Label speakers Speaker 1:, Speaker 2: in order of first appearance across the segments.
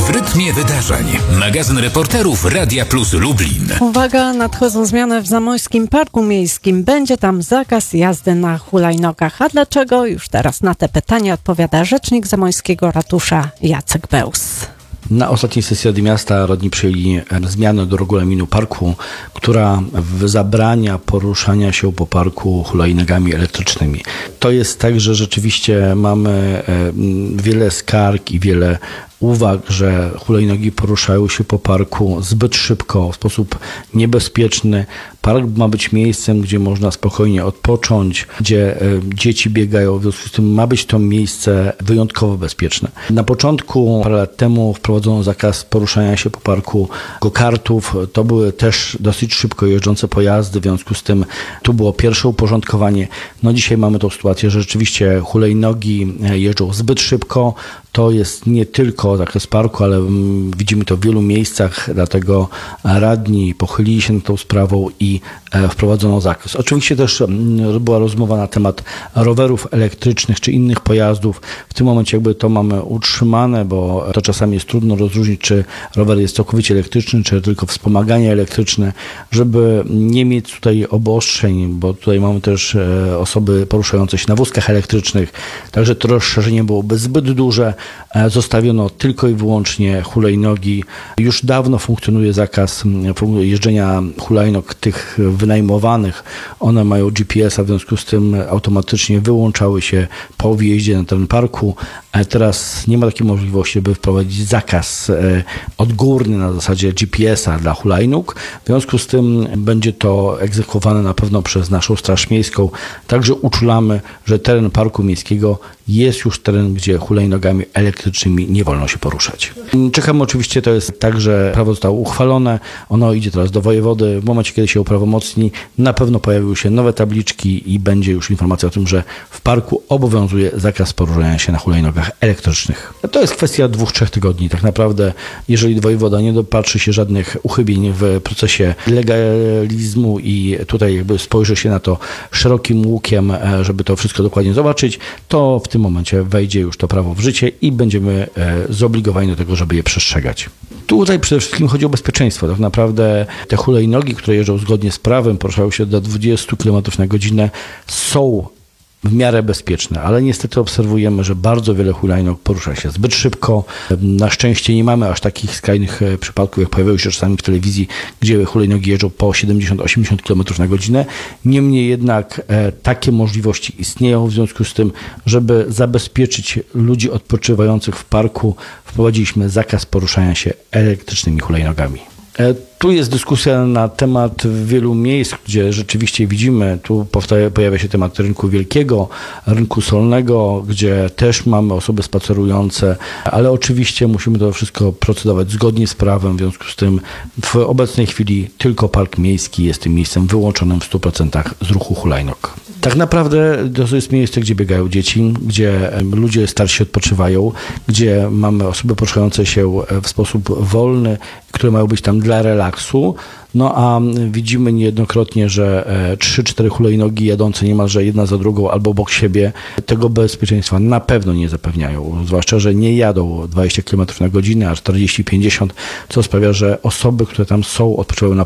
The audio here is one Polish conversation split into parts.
Speaker 1: W rytmie wydarzeń. Magazyn reporterów Radia Plus Lublin.
Speaker 2: Uwaga, nadchodzą zmiany w Zamojskim Parku Miejskim. Będzie tam zakaz jazdy na hulajnogach. A dlaczego? Już teraz na te pytania odpowiada rzecznik Zamojskiego Ratusza Jacek Bełs.
Speaker 3: Na ostatniej sesji Rady Miasta radni przyjęli zmianę do regulaminu parku, która zabrania poruszania się po parku hulajnogami elektrycznymi. To jest tak, że rzeczywiście mamy wiele skarg i wiele uwag, że hulajnogi poruszają się po parku zbyt szybko, w sposób niebezpieczny. Park ma być miejscem, gdzie można spokojnie odpocząć, gdzie dzieci biegają, w związku z tym ma być to miejsce wyjątkowo bezpieczne. Na początku, parę lat temu, wprowadzono zakaz poruszania się po parku go-kartów. To były też dosyć szybko jeżdżące pojazdy, w związku z tym tu było pierwsze uporządkowanie. No dzisiaj mamy tą sytuację, że rzeczywiście hulajnogi jeżdżą zbyt szybko. To jest nie tylko zakres parku, ale widzimy to w wielu miejscach, dlatego radni pochylili się nad tą sprawą i wprowadzono zakaz. Oczywiście też była rozmowa na temat rowerów elektrycznych czy innych pojazdów. W tym momencie jakby to mamy utrzymane, bo to czasami jest trudno rozróżnić, czy rower jest całkowicie elektryczny, czy tylko wspomaganie elektryczne, żeby nie mieć tutaj obostrzeń, bo tutaj mamy też osoby poruszające się na wózkach elektrycznych, także to rozszerzenie byłoby zbyt duże. Zostawiono tylko i wyłącznie hulajnogi. Już dawno funkcjonuje zakaz jeżdżenia hulajnog tych wynajmowanych. One mają GPS-a, w związku z tym automatycznie wyłączały się po wjeździe na teren parku. Teraz nie ma takiej możliwości, by wprowadzić zakaz odgórny na zasadzie GPS-a dla hulajnóg. W związku z tym będzie to egzekwowane na pewno przez naszą Straż Miejską. Także uczulamy, że teren parku miejskiego jest już teren, gdzie hulajnogami elektrycznymi nie wolno się poruszać. Czekamy oczywiście, to jest tak, że prawo zostało uchwalone, ono idzie teraz do wojewody. W momencie, kiedy się uprawomocni, na pewno pojawiły się nowe tabliczki i będzie już informacja o tym, że w parku obowiązuje zakaz poruszania się na hulajnogach elektrycznych. To jest kwestia 2-3 tygodni. Tak naprawdę, jeżeli wojewoda nie dopatrzy się żadnych uchybień w procesie legalizmu i tutaj jakby spojrzy się na to szerokim łukiem, żeby to wszystko dokładnie zobaczyć, to w tym momencie wejdzie już to prawo w życie i będziemy zobligowani do tego, żeby je przestrzegać. Tutaj przede wszystkim chodzi o bezpieczeństwo. Tak naprawdę te hulajnogi, które jeżdżą zgodnie z prawem, poruszają się do 20 km na godzinę, są w miarę bezpieczne, ale niestety obserwujemy, że bardzo wiele hulajnog porusza się zbyt szybko. Na szczęście nie mamy aż takich skrajnych przypadków, jak pojawiają się czasami w telewizji, gdzie hulajnogi jeżdżą po 70-80 km na godzinę. Niemniej jednak takie możliwości istnieją, w związku z tym, żeby zabezpieczyć ludzi odpoczywających w parku, wprowadziliśmy zakaz poruszania się elektrycznymi hulajnogami. Tu jest dyskusja na temat wielu miejsc, gdzie rzeczywiście widzimy, tu pojawia się temat rynku wielkiego, rynku solnego, gdzie też mamy osoby spacerujące, ale oczywiście musimy to wszystko procedować zgodnie z prawem, w związku z tym w obecnej chwili tylko park miejski jest tym miejscem wyłączonym w 100% z ruchu hulajnóg. Tak naprawdę to jest miejsce, gdzie biegają dzieci, gdzie ludzie starsi odpoczywają, gdzie mamy osoby poruszające się w sposób wolny, które mają być tam dla relaksu. No a widzimy niejednokrotnie, że 3-4 hulajnogi jadące niemalże jedna za drugą albo obok siebie tego bezpieczeństwa na pewno nie zapewniają. Zwłaszcza, że nie jadą 20 km na godzinę, a 40-50, co sprawia, że osoby, które tam są, odpoczywają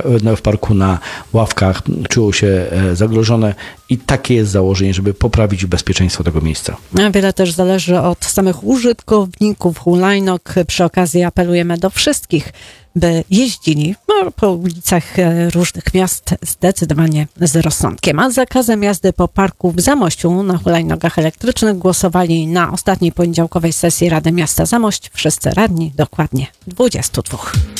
Speaker 3: w parku na ławkach, czują się zagrożone i takie jest założenie, żeby poprawić bezpieczeństwo tego miejsca.
Speaker 2: Wiele też zależy od samych użytkowników hulajnóg. Przy okazji apelujemy do wszystkich, by jeździli po ulicach różnych miast zdecydowanie z rozsądkiem. A zakazem jazdy po parku w Zamościu na hulajnogach elektrycznych głosowali na ostatniej poniedziałkowej sesji Rady Miasta Zamość wszyscy radni, dokładnie 22.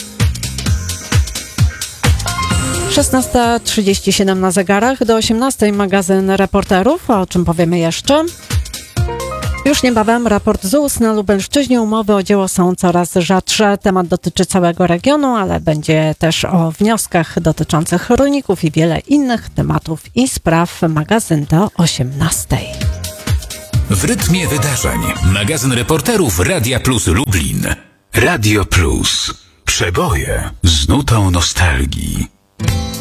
Speaker 2: 16:37 na zegarach, do 18:00 magazyn reporterów, o czym powiemy jeszcze. Już niebawem raport ZUS na Lubelszczyźnie. Umowy o dzieło są coraz rzadsze. Temat dotyczy całego regionu, ale będzie też o wnioskach dotyczących rolników i wiele innych tematów i spraw. Magazyn do 18:00.
Speaker 1: W rytmie wydarzeń. Magazyn reporterów Radia Plus Lublin. Radio Plus. Przeboje z nutą nostalgii.